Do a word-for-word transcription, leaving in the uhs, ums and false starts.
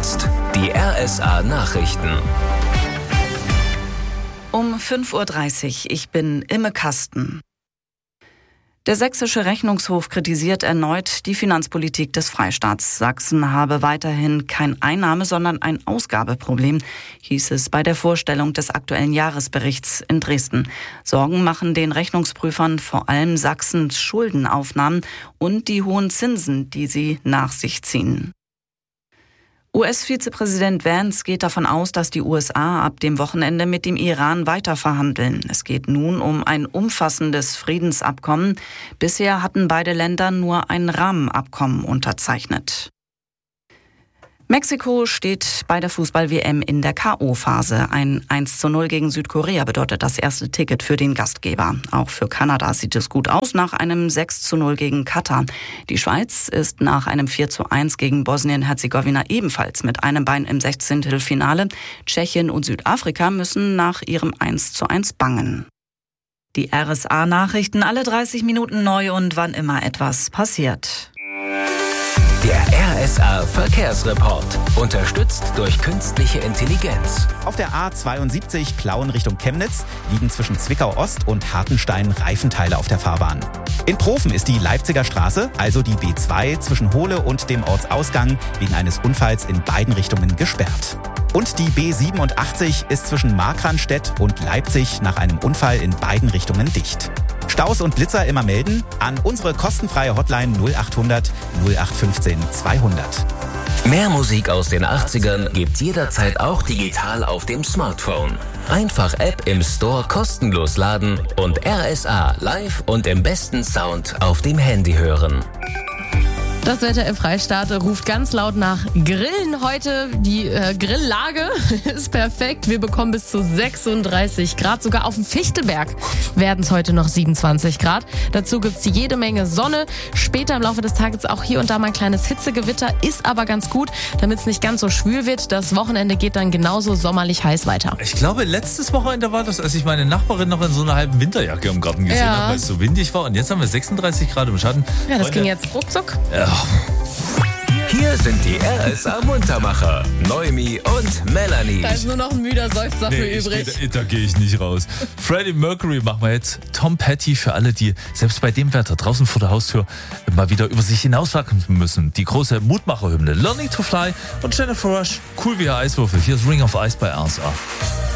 jetzt die R S A-Nachrichten. Um fünf Uhr dreißig, ich bin Imme Kasten. Der Sächsische Rechnungshof kritisiert erneut die Finanzpolitik des Freistaats. Sachsen habe weiterhin kein Einnahme-, sondern ein Ausgabeproblem, hieß es bei der Vorstellung des aktuellen Jahresberichts in Dresden. Sorgen machen den Rechnungsprüfern vor allem Sachsens Schuldenaufnahmen und die hohen Zinsen, die sie nach sich ziehen. U S-Vizepräsident Vance geht davon aus, dass die U S A ab dem Wochenende mit dem Iran weiter verhandeln. Es geht nun um ein umfassendes Friedensabkommen. Bisher hatten beide Länder nur ein Rahmenabkommen unterzeichnet. Mexiko steht bei der Fußball-W M in der K O-Phase. Ein eins zu null gegen Südkorea bedeutet das erste Ticket für den Gastgeber. Auch für Kanada sieht es gut aus nach einem sechs zu null gegen Katar. Die Schweiz ist nach einem vier zu eins gegen Bosnien-Herzegowina ebenfalls mit einem Bein im Sechzehntelfinale. Tschechien und Südafrika müssen nach ihrem eins zu eins bangen. Die R S A-Nachrichten alle dreißig Minuten neu und wann immer etwas passiert. Der R S A-Verkehrsreport, unterstützt durch künstliche Intelligenz. Auf der A zweiundsiebzig Plauen Richtung Chemnitz liegen zwischen Zwickau Ost und Hartenstein Reifenteile auf der Fahrbahn. In Profen ist die Leipziger Straße, also die B zwei, zwischen Hohle und dem Ortsausgang wegen eines Unfalls in beiden Richtungen gesperrt. Und die B siebenundachtzig ist zwischen Markranstädt und Leipzig nach einem Unfall in beiden Richtungen dicht. Staus und Blitzer immer melden an unsere kostenfreie Hotline null achthundert null acht fünfzehn zweihundert. Mehr Musik aus den achtzigern gibt's jederzeit auch digital auf dem Smartphone. Einfach App im Store kostenlos laden und R S A live und im besten Sound auf dem Handy hören. Das Wetter im Freistaat ruft ganz laut nach Grillen heute. Die äh, Grilllage ist perfekt. Wir bekommen bis zu sechsunddreißig Grad. Sogar auf dem Fichtelberg werden es heute noch siebenundzwanzig Grad. Dazu gibt es jede Menge Sonne. Später im Laufe des Tages auch hier und da mal ein kleines Hitzegewitter. Ist aber ganz gut, damit es nicht ganz so schwül wird. Das Wochenende geht dann genauso sommerlich heiß weiter. Ich glaube, letztes Wochenende war das, als ich meine Nachbarin noch in so einer halben Winterjacke im Garten gesehen Ja. habe, weil es so windig war. Und jetzt haben wir sechsunddreißig Grad im Schatten. Ja, das Freunde, ging jetzt ruckzuck. Ja. Hier sind die R S A-Muntermacher, Noemi und Melanie. Da ist nur noch ein müder Seufzer für Nee, ich übrig. geh, da da gehe ich nicht raus. Freddie Mercury machen wir jetzt. Tom Petty für alle, die selbst bei dem Wetter draußen vor der Haustür mal wieder über sich hinauswachsen müssen. Die große Mutmacherhymne Learning to Fly und Jennifer Rush, cool wie ein Eiswürfel. Hier ist Ring of Ice bei R S A.